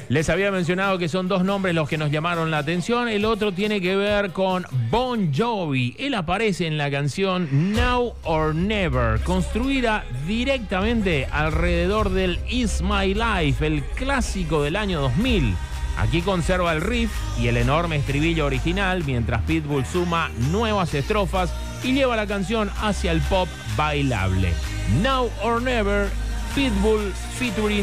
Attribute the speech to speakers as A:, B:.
A: Les había mencionado que son dos nombres los que nos llamaron la atención. El otro tiene que ver con Bon Jovi. Él aparece en la canción Now or Never, construida directamente alrededor del It's My Life, el clásico del año 2000. Aquí conserva el riff y el enorme estribillo original, mientras Pitbull suma nuevas estrofas y lleva la canción hacia el pop bailable. Now or Never, Pitbull featuring